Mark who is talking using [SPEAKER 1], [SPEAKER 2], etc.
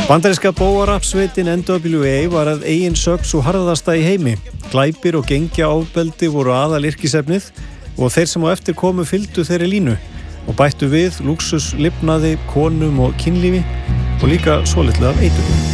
[SPEAKER 1] Bandaríska bóarapsveitin NWA var að eigin sögn sú harðasta í heimi. Glæpir og gengjaofbeldi voru aðalyrkisefnið og þeir sem á eftir komu fylgdu þeirri línu og bættu við lúxus, lifnaði, konum og kynlífi og líka svolítið af eiturgum.